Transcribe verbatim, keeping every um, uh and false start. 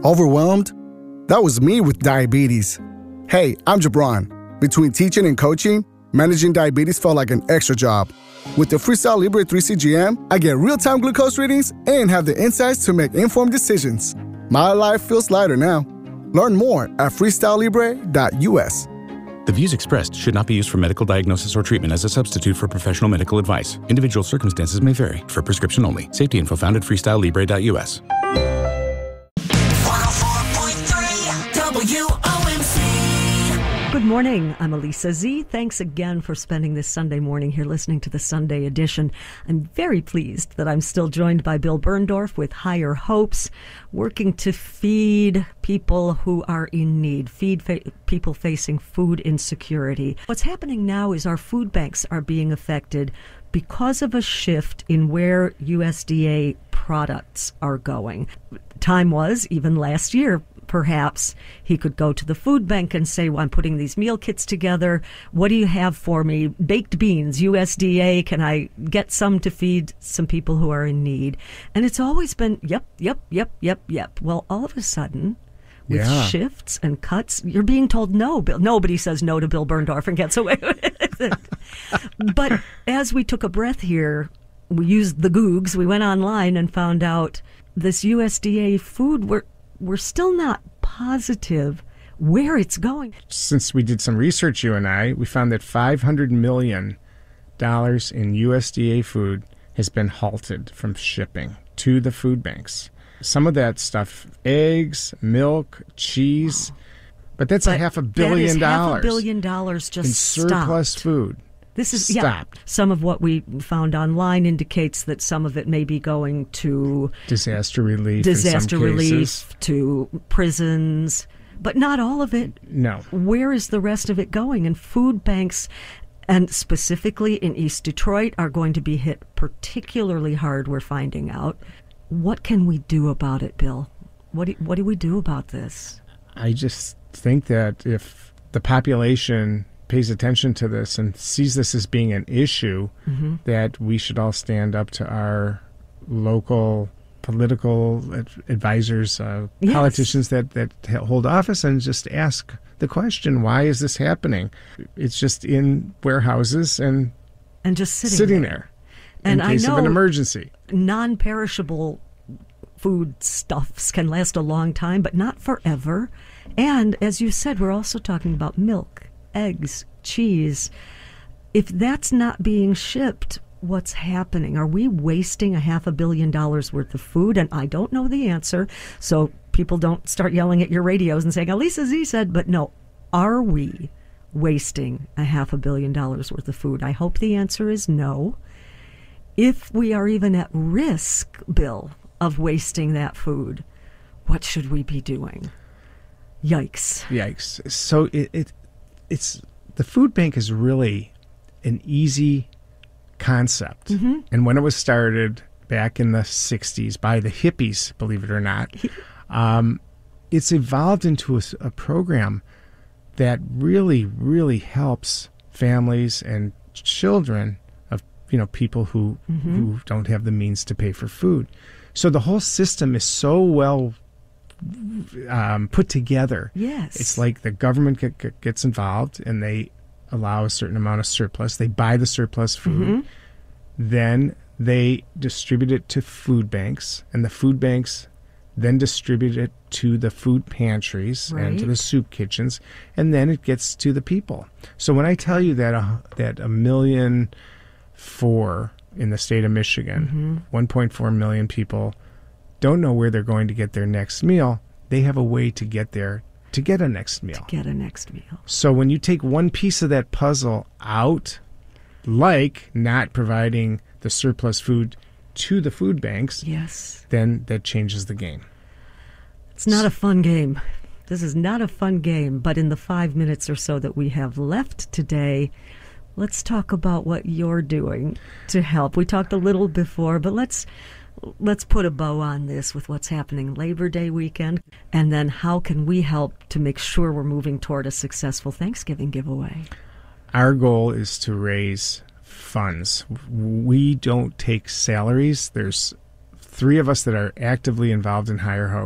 Overwhelmed? That was me with diabetes. Hey, I'm Jabron. Between teaching and coaching, managing diabetes felt like an extra job. With the Freestyle Libre three C G M, I get real-time glucose readings and have the insights to make informed decisions. My life feels lighter now. Learn more at freestyle libre dot u s. The views expressed should not be used for medical diagnosis or treatment as a substitute for professional medical advice. Individual circumstances may vary. For prescription only. Safety info found at freestyle libre dot u s. Good morning. I'm Elisa Z. Thanks again for spending this Sunday morning here listening to the Sunday edition. I'm very pleased that I'm still joined by Bill Berndorf with Higher Hopes, working to feed people who are in need, feed fa- people facing food insecurity. What's happening now is our food banks are being affected because of a shift in where U S D A products are going. Time was, even last year, perhaps he could go to the food bank and say, well, I'm putting these meal kits together. What do you have for me? Baked beans, U S D A. Can I get some to feed some people who are in need? And it's always been, yep, yep, yep, yep, yep. Well, all of a sudden, with Yeah. shifts and cuts, you're being told no. Bill. Nobody says no to Bill Berndorf and gets away with it. But as we took a breath here, we used the Googs. We went online and found out this U S D A food, we're, we're still not positive where it's going. Since we did some research, you and I, we found that five hundred million dollars in U S D A food has been halted from shipping to the food banks. Some of that stuff, eggs, milk, cheese, but that's But a half a that billion is dollars half a billion dollars just in surplus stopped. food. This is Stopped. yeah. Some of what we found online indicates that some of it may be going to Disaster relief. disaster in some relief, cases. to prisons, but not all of it. No. Where is the rest of it going? And food banks, and specifically in East Detroit, are going to be hit particularly hard, we're finding out. What can we do about it, Bill? What do, what do we do about this? I just think that if the population pays attention to this and sees this as being an issue, Mm-hmm. that we should all stand up to our local political ad- advisors, uh, Yes. politicians that, that hold office, and just ask the question, why is this happening? It's just in warehouses and And just sitting, sitting there. there And in I case know of an emergency. non-perishable food stuffs can last a long time, but not forever. And as you said, we're also talking about milk, eggs, cheese. If that's not being shipped, what's happening? Are we wasting a half a billion dollars worth of food? And I don't know the answer, so people don't start yelling at your radios and saying, Elisa Z said, but no, are we wasting a half a billion dollars worth of food? I hope the answer is no. If we are even at risk, Bill, of wasting that food, what should we be doing? Yikes. Yikes. So it, it it's the food bank is really an easy concept. Mm-hmm. And when it was started back in the sixties by the hippies, believe it or not, um, it's evolved into a, a program that really, really helps families and children of, you know, people who Mm-hmm. who don't have the means to pay for food. So the whole system is so well um, put together. Yes. It's like the government get, get, gets involved and they allow a certain amount of surplus. They buy the surplus food. Mm-hmm. Then they distribute it to food banks, and the food banks then distribute it to the food pantries and to Right. the soup kitchens, and then it gets to the people. So when I tell you that a, that a million four in the state of Michigan, Mm-hmm. one point four million people don't know where they're going to get their next meal, they have a way to get there to get a next meal. Get a next meal. So when you take one piece of that puzzle out, like not providing the surplus food to the food banks, Yes. then that changes the game. It's not a fun game. This is not a fun game, but in the five minutes or so that we have left today, let's talk about what you're doing to help. We talked a little before, but let's let's put a bow on this with what's happening Labor Day weekend, and then how can we help to make sure we're moving toward a successful Thanksgiving giveaway? Our goal is to raise funds. We don't take salaries. There's three of us that are actively involved in Higher Hope.